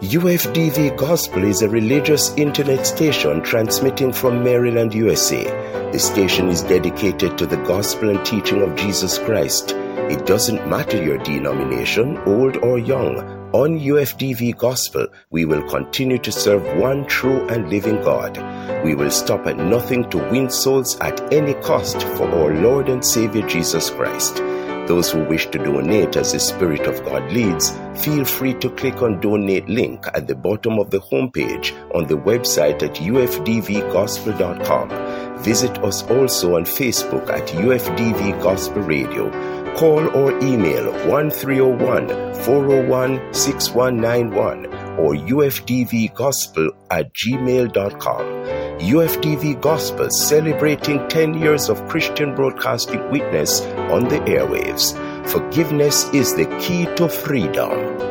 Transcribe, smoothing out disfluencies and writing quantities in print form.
UFDV Gospel is a religious internet station transmitting from Maryland, USA. The station is dedicated to the gospel and teaching of Jesus Christ. It doesn't matter your denomination, old or young. On UFDV Gospel, we will continue to serve one true and living God. We will stop at nothing to win souls at any cost for our Lord and Savior Jesus Christ. Those who wish to donate as the Spirit of God leads, feel free to click on Donate link at the bottom of the homepage on the website at ufdvgospel.com. Visit us also on Facebook at UFDV Gospel Radio. Call or email 1301-401-6191 or ufdvgospel@gmail.com. UFDV Gospel, celebrating 10 years of Christian broadcasting witness on the airwaves. Forgiveness is the key to freedom.